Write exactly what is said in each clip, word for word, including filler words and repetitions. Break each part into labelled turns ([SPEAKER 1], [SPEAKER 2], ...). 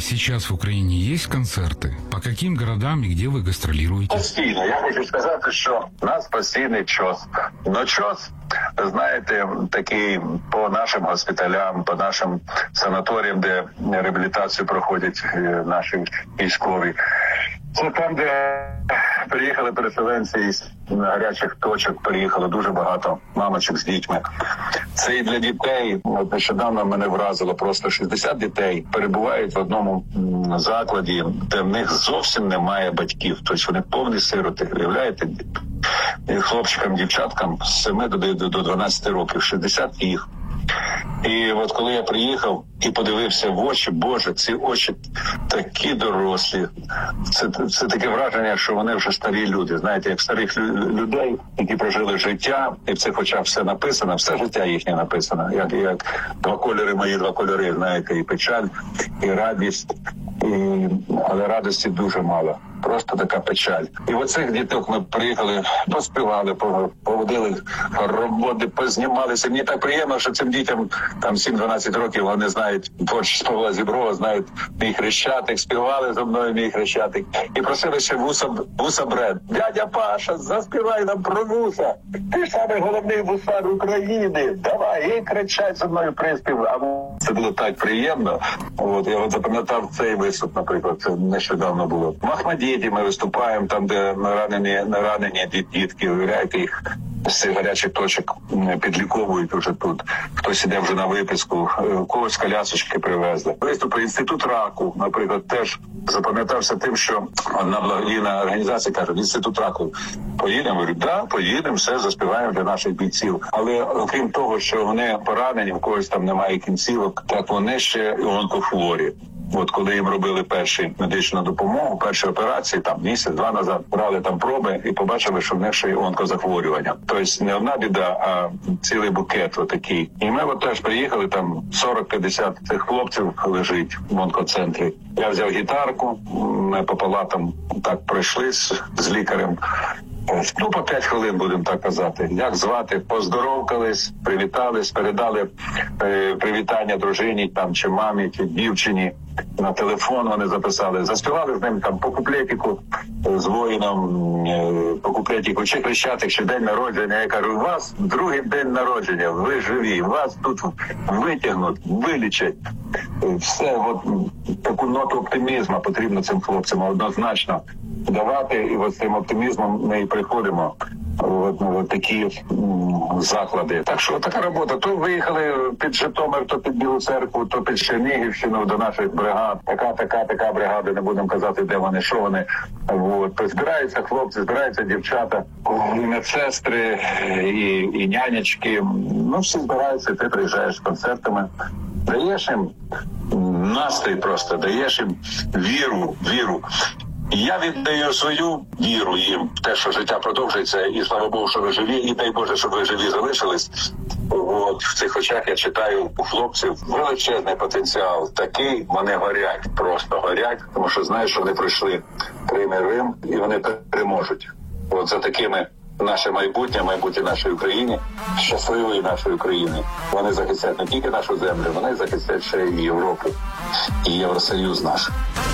[SPEAKER 1] сейчас в Украине есть концерты? По каким городам и где вы гастролируете?
[SPEAKER 2] Постійно. Я хочу сказати, що в нас постійний час. Но час, знаєте, такий по нашим госпіталям, по нашим санаторіям, де реабілітацію проходять наші військові. Це там, де приїхали переселенці із гарячих точок, приїхало дуже багато мамочок з дітьми. Це і для дітей. От нещодавно мене вразило, просто шістдесят дітей перебувають в одному закладі, де в них зовсім немає батьків. Тобто вони повні сироти, уявляєте? Хлопчикам, дівчаткам з семи до дванадцяти років, шістдесят їх. І от коли я приїхав і подивився в очі, Боже, ці очі такі дорослі. Це, це таке враження, що вони вже старі люди. Знаєте, як старих людей, які прожили життя, і в цих очах все написано, все життя їхнє написано. Як, як два кольори мої, два кольори, знаєте, і печаль, і радість, і... але радості дуже мало. Просто така печаль. І в оцих діток ми приїхали, поспівали, поводили роботи, познімалися. Мені так приємно, що цим дітям там сім-дванадцять років, вони знають творчість Павла Зіброва, знають мій Хрещатик, співали зі мною мій Хрещатик. І просили ще вуса, вуса Бред. Дядя Паша, заспівай нам про вуса. Ти ж самий головний вусар України. Давай, і кричать зі мною приспів. А це було так приємно. От, я от запам'ятав цей виступ, наприклад, це нещодавно було. Махмаді ми виступаємо там, де наранені, наранені дітки, уявляєте, їх з цих гарячих точок підліковують уже тут. Хтось іде вже на виписку, когось колясочки привезли. Виступи Інститут раку, наприклад, теж запам'ятався тим, що одна благодійна організація каже, Інститут раку, поїдемо? Говорю, да, поїдемо, все заспіваємо для наших бійців. Але окрім того, що вони поранені, в когось там немає кінцівок, так вони ще і онкохворі. От коли їм робили першу медичну допомогу, перші операції, там місяць-два назад, брали там проби і побачили, що в них ще й онкозахворювання. Тобто не одна біда, а цілий букет отакий. І ми от теж приїхали, там сорок-п'ятдесят цих хлопців лежить в онкоцентрі. Я взяв гітарку, ми по палатам так пройшли з, з лікарем. Ну, по п'ять хвилин, будемо так казати. Як звати? Поздоровкались, привітались, передали е, привітання дружині, там, чи мамі, чи дівчині. На телефон вони записали. Заспівали з ним там по куплетику з воїном, е, по куплетику, чи Хрещатик, чи день народження. Я кажу, у вас другий день народження, ви живі, вас тут витягнуть, вилічать. Все, от таку ноту оптимізму потрібно цим хлопцям однозначно давати, і от з цим оптимізмом ми і приходимо в от такі м, заклади. Так що така робота. То виїхали під Житомир, то під Білу Церкву, то під Чернігівщину до наших бригад. Така, така, така бригада, не будемо казати, де вони, що вони. От. Збираються хлопці, збираються дівчата, і медсестри, і, і нянечки. Ну, всі збираються, ти приїжджаєш з концертами. Даєш їм настрій просто, даєш їм віру, віру. Я віддаю свою віру їм, те, що життя продовжується, і слава Богу, що ви живі, і дай Боже, щоб ви живі залишились. От, в цих очах я читаю у хлопців величезний потенціал. Такий, вони горять, просто горять, тому що знають, що вони пройшли Крим і Рим, і вони переможуть. От за такими наше майбутнє, майбутнє нашої України, щасливої нашої України. Вони захистять не тільки нашу землю, вони захистять ще і Європу, і Євросоюз наш.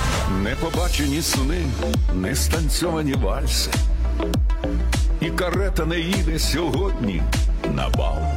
[SPEAKER 3] Не побачені сни, не станцьовані вальси, і карета не їде сьогодні на бал.